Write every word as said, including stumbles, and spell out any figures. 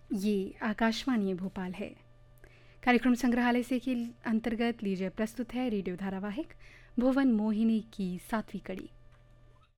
ये आकाशवाणी भोपाल है। कार्यक्रम संग्रहालय से के अंतर्गत लीजिए प्रस्तुत है रेडियो धारावाहिक भुवन मोहिनी की सातवीं कड़ी।